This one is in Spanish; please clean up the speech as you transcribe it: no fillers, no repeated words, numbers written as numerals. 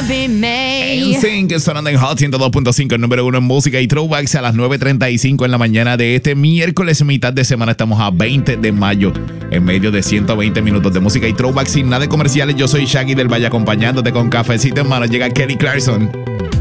be May. NSYNC sonando en Hot 102.5, el número 1 en música y throwbacks a las 9:35 en la mañana de este miércoles, mitad de semana. Estamos a 20 de mayo, en medio de 120 minutos de música y throwbacks sin nada de comerciales. Yo soy Shaggy del Valle, acompañándote con cafecito en mano. Llega Kelly Clarkson.